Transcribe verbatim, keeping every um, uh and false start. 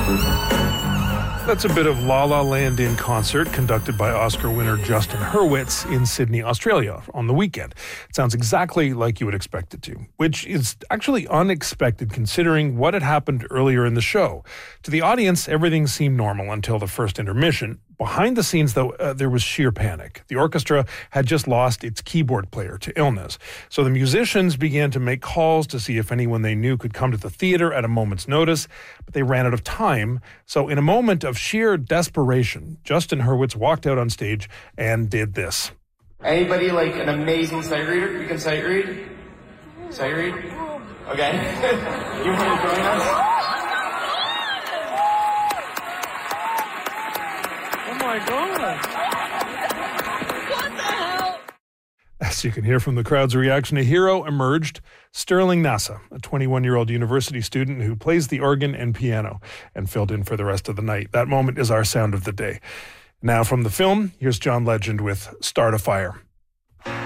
That's a bit of La La Land in concert conducted by Oscar winner Justin Hurwitz in Sydney, Australia on the weekend. It sounds exactly like you would expect it to, which is actually unexpected considering what had happened earlier in the show. To the audience, everything seemed normal until the first intermission. Behind the scenes, though, uh, there was sheer panic. The orchestra had just lost its keyboard player to illness. So the musicians began to make calls to see if anyone they knew could come to the theater at a moment's notice, but they ran out of time. So in a moment of sheer desperation, Justin Hurwitz walked out on stage and did this. Anybody like an amazing sight reader? You can sight read? Sight read? Okay. You want to join us? Oh my God. What the hell? As you can hear from the crowd's reaction, a hero emerged, Sterling Nasa, a twenty-one-year-old university student who plays the organ and piano and filled in for the rest of the night. That moment is our sound of the day. Now from the film, here's John Legend with Start a Fire.